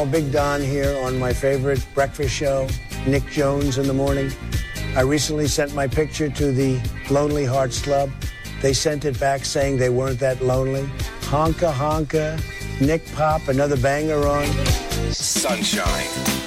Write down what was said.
all, Big Don here on my favorite breakfast show, Nick Jones in the Morning. I recently sent my picture to the Lonely Hearts Club. They sent it back saying they weren't that lonely. Honka Honka, Nick Pop, another banger on Sunshine.